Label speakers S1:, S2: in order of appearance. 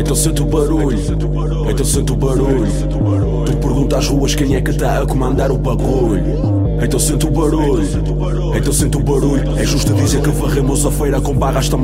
S1: Então sente o barulho, então sente o barulho. Tu pergunta às ruas quem é que tá a comandar o bagulho. Então sente o barulho, então sente o barulho. É justo dizer que varremos a feira com barras também.